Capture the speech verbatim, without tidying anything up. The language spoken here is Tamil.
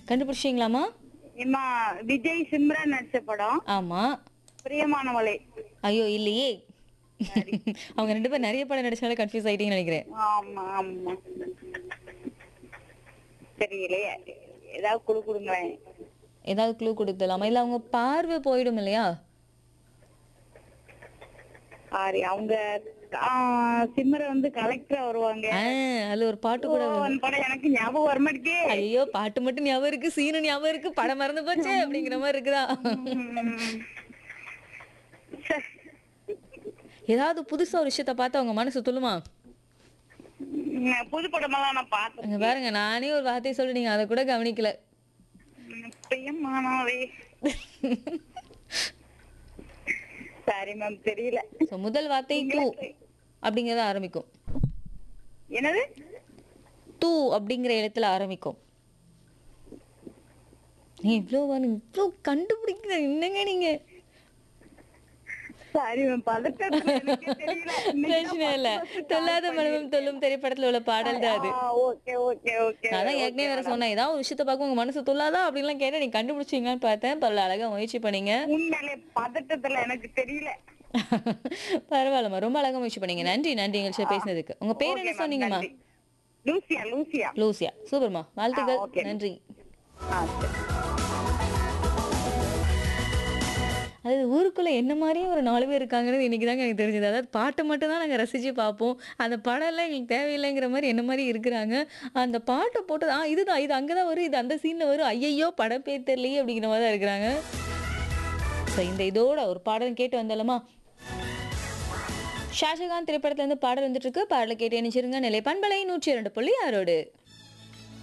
கண்டுபிடிச்சிங்களாமா? இம்மா விஜய் சிம்ரன் நடிச்ச படம் ஆமா. பிரியமானவளே. ஐயோ! இல்லையே. அவங்க ரெண்டு பேரும் நெறைய படம் நடிச்சனால கன்ஃப்யூஸ் ஆயிட்டீங்கன்னு நெனைக்கிறேன். ஆமா ஆமா தெரியலையே, ஏதாவது குழு கொடுங்களேன். ஏதாவது க்ளூ குடுத்துடலாமா? இல்ல அவங்க பார்வை போயிடும் இல்லையா? சாரி, அவங்க ஆ, சிம்ரன் வந்து கலெக்டரா வருவாங்க. ஆ, அதுல ஒரு பாட்டு ஓ, கூட வரும். அந்த படம் எனக்கு ஞாபகம் வர மாட்டேங்குதே. ஐயோ! பாட்டு மட்டும் ஞாபகம் இருக்கு, சீனு ஞாபகம் இருக்கு, படம் மறந்து போச்சே அப்படிங்கிற மாரி இருக்குதா? ம். சே, ஏதாவது புதுசா ஒரு விஷயத்த பார்த்தா உங்க மனசு துள்ளுமா? ம், புது படமெல்லாம் நான் அங்க பார்த்தேன். பாருங்க, நானே ஒரு வார்த்தைய சொல்லி நீங்க அத கூட கவனிக்கல. பிரியமானவளே. சாரி மேம், தெரியல. சோ முதல் வார்த்தை தூ அப்படிங்கறத ஆரம்பிக்கும். என்னது? தூ அப்படிங்கிற எழுத்துல ஆரம்பிக்கும். நீ இவ்ளோ வந்து இவ்ளோ கண்டுபிடிக்கிற என்னங்க நீங்க? சாரி மேம், பதட்டத்துல எனக்கு தெரியல. இன்னைக்கு தான் பிரச்சனை இல்ல. first first call தொல்லாத மனமும் பண்ணிருக்கேன். தொல்லும் திரைப்படத்துல உள்ள பாடல் தான் அது. ஆ, ஓகே ஓகே ஓகே நான் தான் ஓகே ஏற்கனவே வேற மேடம். சொன்னேன். ஏதாவது ஒரு விஷயத்த பார்க்க உங்க மனசு துள்ளாதா அப்படின்லாம் கேட்டேன். நீங்க கண்டுபிடிச்சீங்களான்னு பார்த்தேன். பரவால்ல, அழகா முயற்சி பண்ணீங்க. உண்மையிலே பதட்டத்துல எனக்கு தெரியல. பரவாயில்லம்மா. ரொம்ப அழகா முயற்சி பண்ணீங்க. நன்றி, நன்றி எங்கள்ட்ட பேசினதுக்கு. உங்க பேர் ஓகே என்ன மேம், சொன்னீங்கம்மா? நன்றி. Lucia Lucia. லூசியா. சூப்பர்மா. ஆ, வாழ்த்துக்கள். ஓகே. நன்றி. ஆ, சரி. அதாவது ஊருக்குள்ள என்ன மாரியே ஒரு நாலு பேர் இருக்காங்கன்னு இன்னைக்கு தாங்க எனக்கு தெரிஞ்சது. அதாவது பாட்ட மட்டும் தான் நாங்க ரசிச்சு பார்ப்போம். அந்த படம்லாம் எங்களுக்கு தேவையில்லைங்கிற மாரி என்ன மாரி இருக்கிறாங்க. அந்த பாட்ட போட்டு ஆ இதுதான், இது அங்க தான் வரும், இது அந்த சீன்ல வரும். ஐய்யய்யோ! படம் பேர் தெரியலையே அப்படிங்கிற மாரி தான் இருக்கிறாங்க. ஸோ இந்த இதோட ஒரு பாடல் கேட்டு வந்துடலாமா? ஷாஜகான் திரைப்படத்துல இருந்து பாடல் வந்துட்டு இருக்கு. பாடல கேட்டு இணைச்சிருங்க. நிலை பண்பலை நூற்றி இரண்டு புள்ளி ஆறோடு.